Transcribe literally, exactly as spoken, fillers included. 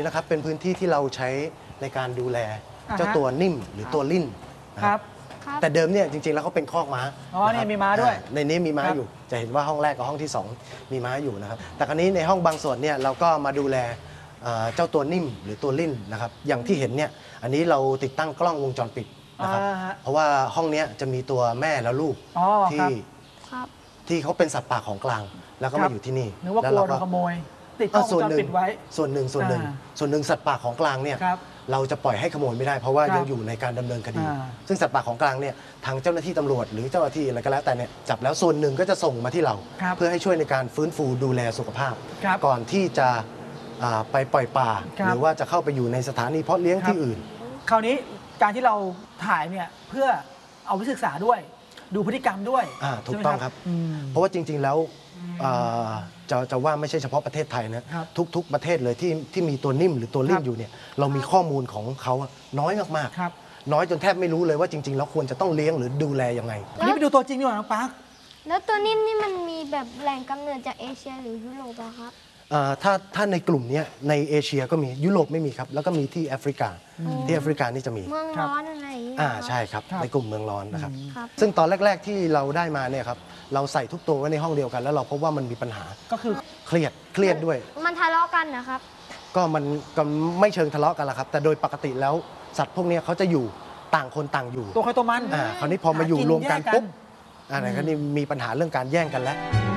นะครับเป็นพื้นที่ที่เราใช้ในการดูแลเจ้าตัวนิ่มหรือตัวลิ่นนะครับแต่เดิมเนี่ยจริงๆแล้วเขาเป็นคอกม้าอ๋อนี่มีม้าด้วยในนี้มีม้าอยู่จะเห็นว่าห้องแรกกับห้องที่สองมีม้าอยู่นะครับแต่คราวนี้ในห้องบางส่วนเนี่ยเราก็มาดูแลเจ้าตัวนิ่มหรือตัวลิ่นนะครับอย่างที่เห็นเนี่ยอันนี้เราติดตั้งกล้องวงจรปิดนะครับเพราะว่าห้องนี้จะมีตัวแม่และลูกที่ที่เขาเป็นสัตว์ป่าของกลางแล้วก็มาอยู่ที่นี่นึกว่ากลัวโดนขโมยติดกล้องวงจรปิดไว้ส่วนหนึ่งส่วนหนึ่งส่วนหนึ่งสัตว์ป่าของกลางเนี่ยเราจะปล่อยให้ขโมยไม่ได้เพราะว่ายังอยู่ในการดำเนินคดีซึ่งสัตว์ป่าของกลางเนี่ยทางเจ้าหน้าที่ตำรวจหรือเจ้าหน้าที่อะไรก็แล้วแต่เนี่ยจับแล้วส่วนหนึ่งก็จะส่งมาที่เราเพื่อให้ช่วยในการฟื้นฟูดูแลสุขภาพก่อนที่จะไปปล่อยป่าหรือว่าจะเข้าไปอยู่ในสถานีเพาะเลี้ยงที่อื่นคราวนี้การที่เราถ่ายเนี่ยเพื่อเอาไปศึกษาด้วยดูพฤติกรรมด้วยถูกต้องครับเพราะว่าจริงๆแล้วจะจะว่าไม่ใช่เฉพาะประเทศไทยนะทุกๆประเทศเลยที่ที่มีตัวนิ่มหรือตัวลิ่นอยู่เนี่ยเรามีข้อมูลของเขาน้อยมากๆน้อยจนแทบไม่รู้เลยว่าจริงๆแล้วควรจะต้องเลี้ยงหรือดูแลยังไงนี่ไปดูตัวจริงดีกว่าน้องปาร์คแล้วตัวนิ่มนี่มันมีแบบแหล่งกำเนิดจากเอเชียหรือยุโรปอะครับถ้าถ้าในกลุ่มนี้ในเอเชียก็มียุโรปไม่มีครับแล้วก็มีที่แอฟริกาที่แอฟริกานี่จะมีเมืองร้อนอะไรอย่างเงี้ยอ่าใช่ครับในกลุ่มเมืองร้อนนะครับซึ่งตอนแรกๆที่เราได้มาเนี่ยครับเราใส่ทุกตัวไว้ในห้องเดียวกันแล้วเราพบว่ามันมีปัญหาก็คือเครียดเครียดด้วยมันทะเลาะกันนะครับก็มันก็ไม่เชิงทะเลาะกันละครับแต่โดยปกติแล้วสัตว์พวกนี้เขาจะอยู่ต่างคนต่างอยู่ตัวใครตัวมันอ่าคราวนี้พอมาอยู่รวมกันปุ๊บอ่าไหนคราวนี้มีปัญหาเรื่องการแย่งกันแล้ว